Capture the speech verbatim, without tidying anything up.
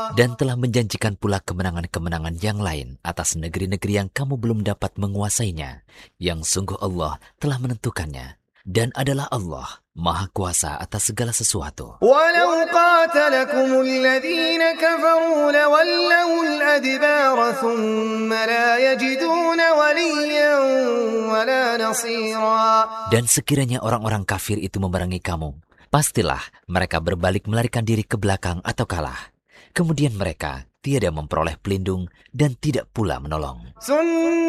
Dan telah menjanjikan pula kemenangan-kemenangan yang lain atas negeri-negeri yang kamu belum dapat menguasainya, yang sungguh Allah telah menentukannya. Dan adalah Allah Maha Kuasa atas segala sesuatu. وَلَوْ قَاتَلَكُمُ الَّذِينَ كَفَرُوا لَوَلَّوُا الْأَدْبَارَ ثُمَّ لَا يَجِدُونَ وَلِيًّا وَلَا نَصِيرًا. Dan sekiranya orang-orang kafir itu memerangi kamu, pastilah mereka berbalik melarikan diri ke belakang atau kalah. Kemudian mereka tiada memperoleh pelindung dan tidak pula menolong.